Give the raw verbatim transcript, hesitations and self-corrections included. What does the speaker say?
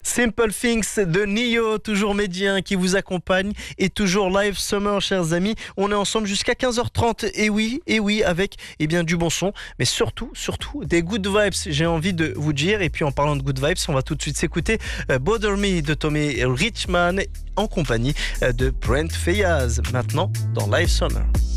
Simple Things de Nio, toujours médien qui vous accompagne et toujours live summer, chers amis. On est ensemble jusqu'à quinze heures trente. Et oui, et oui, avec eh bien du bon son, mais surtout, surtout des good vibes. J'ai envie de vous dire. Et puis en parlant de good vibes, on va tout de suite s'écouter euh, Bother Me de Tommy Richman en compagnie euh, de Brent Fayaz. Maintenant dans Live Summer.